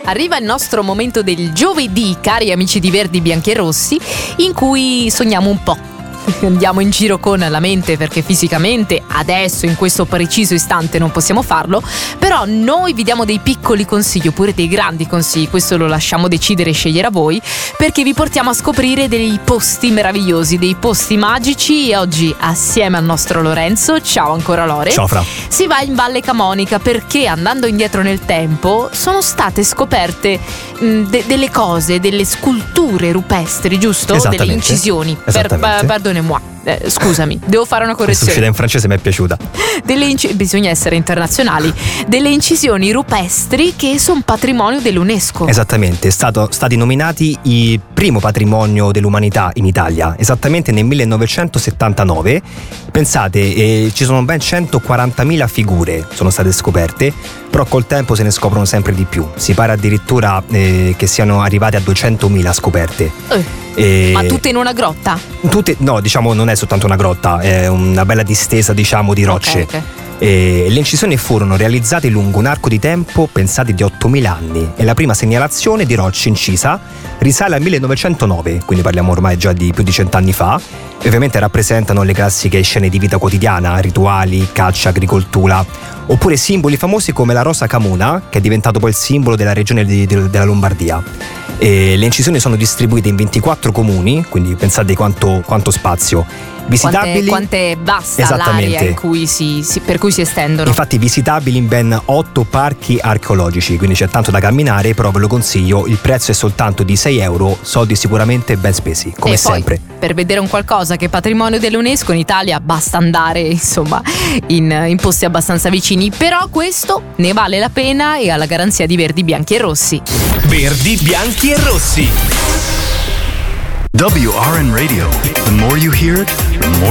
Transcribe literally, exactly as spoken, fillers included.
Arriva il nostro momento del giovedì, cari amici di Verdi, Bianchi e Rossi, in cui sogniamo un po'. Andiamo in giro con la mente, perché fisicamente adesso in questo preciso istante non possiamo farlo, però noi vi diamo dei piccoli consigli oppure dei grandi consigli, questo lo lasciamo decidere e scegliere a voi, perché vi portiamo a scoprire dei posti meravigliosi, dei posti magici, e oggi assieme al nostro Lorenzo, ciao ancora Lore, ciao Fra, si va in Valle Camonica, perché andando indietro nel tempo sono state scoperte mh, de- delle cose, delle sculture rupestri, giusto? Delle incisioni. Per, per, pardon, Eh, scusami, devo fare una correzione. Questa uscita in francese mi è piaciuta. Delle inc- bisogna essere internazionali. Delle incisioni rupestri che sono patrimonio dell'UNESCO. Esattamente, è stato stati nominati il primo patrimonio dell'umanità in Italia, esattamente nel millenovecentosettantanove. Pensate, eh, ci sono ben centoquarantamila figure sono state scoperte, però col tempo se ne scoprono sempre di più. Si pare addirittura eh, che siano arrivate a duecentomila scoperte. Eh. E Ma tutte in una grotta? Tutte, no, diciamo non è soltanto una grotta, è una bella distesa, diciamo, di rocce. Okay, okay. E le incisioni furono realizzate lungo un arco di tempo, pensate, di ottomila anni, e la prima segnalazione di roccia incisa risale al millenovecentonove, quindi parliamo ormai già di più di cent'anni fa, e ovviamente rappresentano le classiche scene di vita quotidiana, rituali, caccia, agricoltura, oppure simboli famosi come la rosa camuna, che è diventato poi il simbolo della regione di, di, della Lombardia. E le incisioni sono distribuite in ventiquattro comuni, quindi pensate quanto, quanto spazio. Visitabili, quanto è vasta l'area in cui si, si, per cui si estendono. Infatti visitabili in ben otto parchi archeologici, quindi c'è tanto da camminare, però ve lo consiglio, il prezzo è soltanto di sei euro, soldi sicuramente ben spesi, come e sempre. Poi, per vedere un qualcosa che è patrimonio dell'UNESCO in Italia basta andare insomma in, in posti abbastanza vicini, però questo ne vale la pena e ha la garanzia di Verdi, Bianchi e Rossi. Verdi, Bianchi e Rossi. W R N Radio. The more you hear it, the more